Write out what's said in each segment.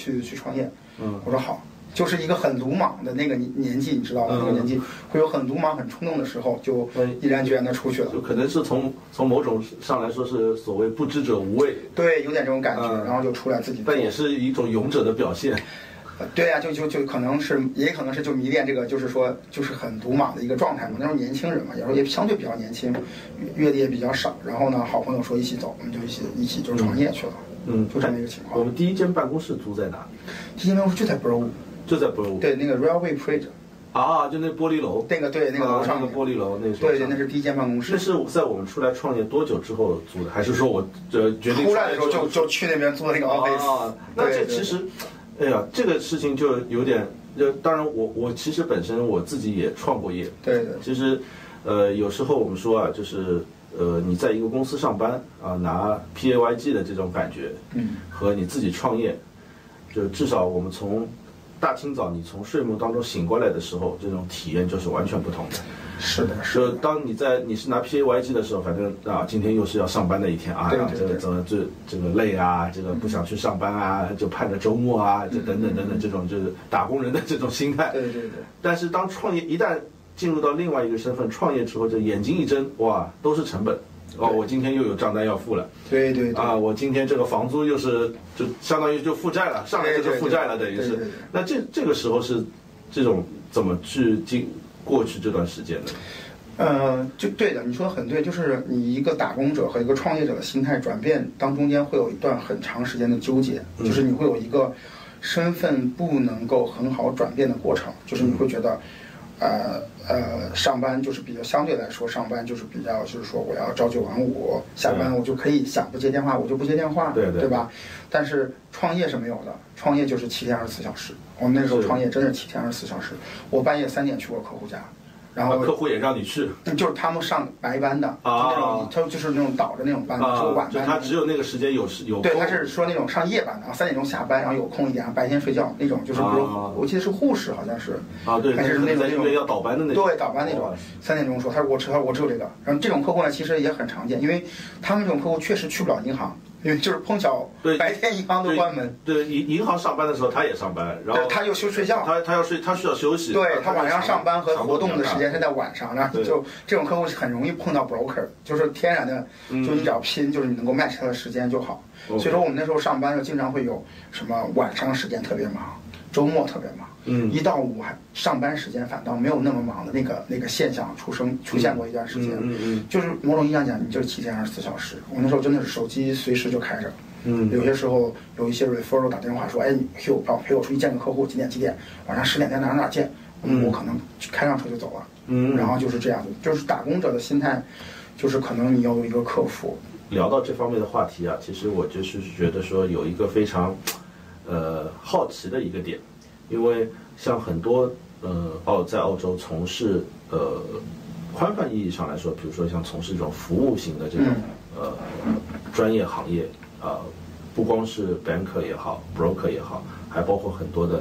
去创业。我说好。就是一个很鲁莽的那个年纪，你知道吧？那个年纪会有很鲁莽、很冲动的时候，就毅然决然的出去了。 就可能是从某种上来说是所谓不知者无畏， 对，有点这种感觉，然后就出来自己。 但也是一种勇者的表现。 对呀，就可能是，也可能是就迷恋这个，就是说就是很鲁莽的一个状态嘛。那时候年轻人嘛，有时候也相对比较年轻，阅历也比较少。然后呢，好朋友说一起走，我们就一起就创业去了。就这么一个情况。 我们第一间办公室租在哪里？ 第一间办公室就在 Borough。 就在 Borough， 对，那个 Railway Bridge， 就那玻璃楼， 那个对，那个楼上那个玻璃楼，那时候对，那是第一间办公室。 那是在我们出来创业多久之后租的，还是说我决定出来的时候就去那边租那个 office？ 那这其实，哎呀，这个事情就有点，当然我其实本身我自己也创过业， 对。 其实，有时候我们说啊，就是你在一个公司上班啊，拿 PAYG 的这种感觉，和你自己创业，就至少我们从大清早你从睡梦当中醒过来的时候，这种体验就是完全不同的。 是的， 就当你是拿 PAYG 的时候，反正今天又是要上班的一天啊，这个累啊，这个不想去上班啊，就盼着周末啊，这等等这种就是打工人的这种心态。 对。 但是当创业一旦进入到另外一个身份，创业之后，这眼睛一睁，哇，都是成本。我今天又有账单要付了。 对。 我今天这个房租又是就相当于就负债了，上来就是负债了，等于是。那这个时候是这种怎么去过去这段时间的？ 就对的，你说的很对，就是你一个打工者和一个创业者的心态转变当中间会有一段很长时间的纠结，就是你会有一个身份不能够很好转变的过程，就是你会觉得。上班就是比较相对来说，上班就是比较就是说我要朝9晚5，下班我就可以想不接电话我就不接电话，对吧？但是创业是没有的，创业就是7天24小时。我们那时候创业真是7天24小时，我半夜3点去过客户家。然后客户也让你去， 就是他们上白班的那种，他就是那种倒着那种班的，是晚班。 他只有那个时间有空。 对，他是说那种上夜班的，3点钟下班，然后有空一点，白天睡觉那种，就是比如我记得是护士，好像是对， 还是那种要倒班的那种。 对，倒班那种，3点钟说，他说我只有这个。然后这种客户呢，其实也很常见，因为他们这种客户确实去不了银行。因为就是碰巧白天银行都关门， 对银行上班的时候他也上班，然后他又睡觉， 他要睡，他需要休息， 对他晚上上班和活动的时间是在晚上，然后就这种客户很容易碰到 broker， 就是天然的，就你只要拼，就是你能够 match 他的时间就好。所以说我们那时候上班就经常会有什么晚上时间特别忙，周末特别忙。1到5上班时间反倒没有那么忙的那个现象出现过一段时间，就是某种意义上讲，你就是7天24小时。我那时候真的是手机随时就开着，有些时候有一些 referral 打电话说，哎，Hugh，陪我出去见个客户，几点，晚上10点在哪见，我可能开上车就走了，然后就是这样子，就是打工者的心态，就是可能你要有一个克服。 聊到这方面的话题啊，其实我就是觉得说有一个非常好奇的一个点。因为像很多在澳洲从事宽泛意义上来说，比如说像从事这种服务型的这种专业行业不光是 banker 也好 broker 也好，还包括很多的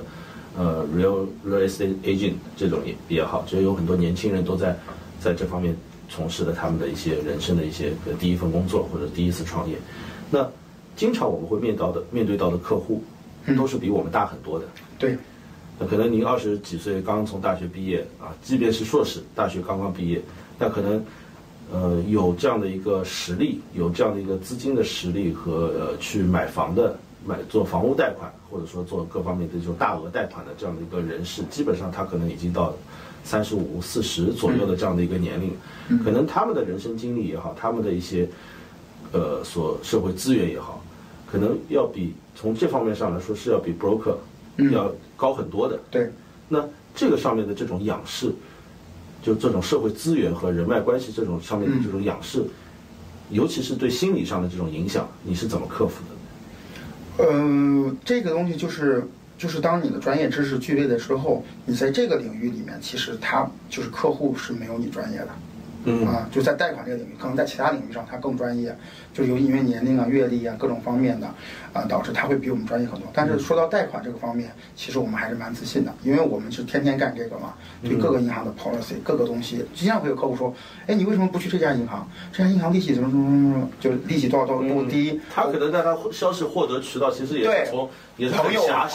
real estate agent 这种也好，就有很多年轻人都在这方面从事的他们的一些人生的一些第一份工作或者第一次创业。那经常我们会面对到的客户都是比我们大很多的。 对。 那可能您20几岁刚从大学毕业即便是硕士，大学刚刚毕业，那可能有这样的一个实力，有这样的一个资金的实力和去买房的做房屋贷款，或者说做各方面的这种大额贷款的这样的一个人士，基本上他可能已经到35、40左右的这样的一个年龄，可能他们的人生经历也好，他们的一些社会资源也好，可能要比从这方面上来说是要比 broker要高很多的。 对， 那这个上面的这种仰视，就这种社会资源和人脉关系这种上面的这种仰视，尤其是对心理上的这种影响，你是怎么克服的？ 这个东西就是当你的专业知识具备了之后，你在这个领域里面，其实他就是客户是没有你专业的。就在贷款这个领域，可能在其他领域上他更专业，就因为年龄阅历各种方面的导致他会比我们专业很多。但是说到贷款这个方面，其实我们还是蛮自信的，因为我们是天天干这个嘛，对各个银行的 policy 各个东西，经常会有客户说，哎，你为什么不去这家银行？这家银行利息怎么，就利息多少低？ 他可能在他消息获得渠道其实也是从朋友